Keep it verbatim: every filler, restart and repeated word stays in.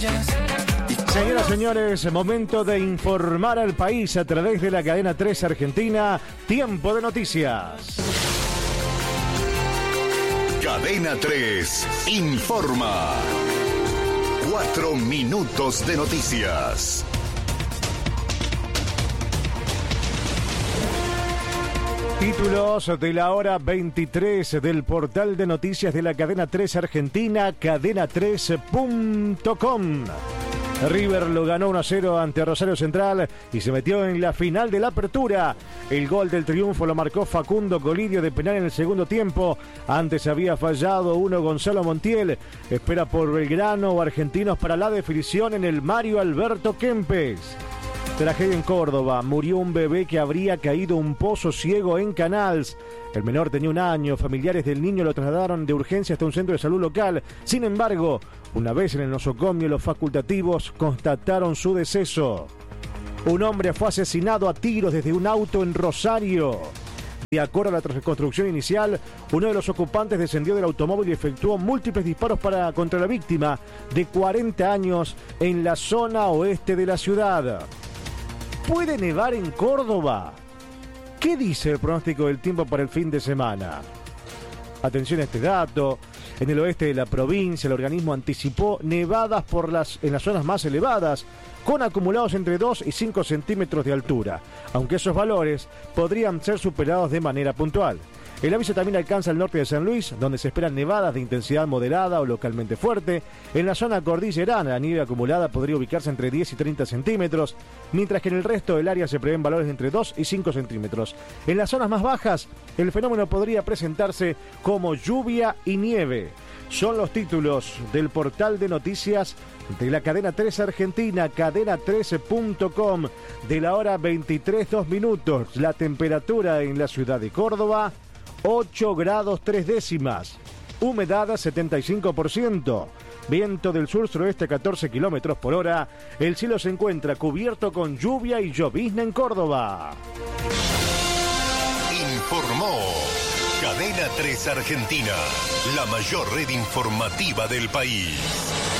Señoras y señores, momento de informar al país a través de la cadena tres Argentina. Tiempo de noticias. Cadena tres informa. Cuatro minutos de noticias. Títulos de la hora veintitrés del portal de noticias de la cadena tres Argentina, cadena tres punto com. River lo ganó uno a cero ante Rosario Central y se metió en la final de la apertura. El gol del triunfo lo marcó Facundo Colidio de penal en el segundo tiempo. Antes había fallado uno Gonzalo Montiel. Espera por Belgrano o Argentinos para la definición en el Mario Alberto Kempes. Tragedia en Córdoba. Murió un bebé que habría caído un pozo ciego en Canals. El menor tenía un año. Familiares del niño lo trasladaron de urgencia hasta un centro de salud local. Sin embargo, una vez en el nosocomio, los facultativos constataron su deceso. Un hombre fue asesinado a tiros desde un auto en Rosario. De acuerdo a la reconstrucción inicial, uno de los ocupantes descendió del automóvil y efectuó múltiples disparos para, contra la víctima de cuarenta años en la zona oeste de la ciudad. ¿Puede nevar en Córdoba? ¿Qué dice el pronóstico del tiempo para el fin de semana? Atención a este dato. En el oeste de la provincia, el organismo anticipó nevadas por las, en las zonas más elevadas, con acumulados entre dos y cinco centímetros de altura, aunque esos valores podrían ser superados de manera puntual. El aviso también alcanza el norte de San Luis, donde se esperan nevadas de intensidad moderada o localmente fuerte. En la zona cordillerana, la nieve acumulada podría ubicarse entre diez y treinta centímetros, mientras que en el resto del área se prevén valores de entre dos y cinco centímetros. En las zonas más bajas, el fenómeno podría presentarse como lluvia y nieve. Son los títulos del portal de noticias de la cadena tres Argentina, cadena tres punto com, de la hora veintitrés, dos minutos. La temperatura en la ciudad de Córdoba, ocho grados tres décimas, humedad setenta y cinco por ciento, viento del sur-suroeste catorce kilómetros por hora, el cielo se encuentra cubierto con lluvia y llovizna en Córdoba. Informó Cadena tres Argentina, la mayor red informativa del país.